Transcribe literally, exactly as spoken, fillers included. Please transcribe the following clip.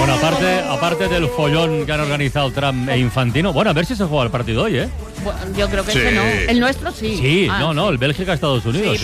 Bueno, aparte, aparte del follón que han organizado Trump e Infantino, bueno, a ver si se juega el partido hoy, ¿eh? Bueno, yo creo que Sí. ese no. El nuestro sí. Sí, Ah, no, no, el Bélgica-Estados Unidos. Sí,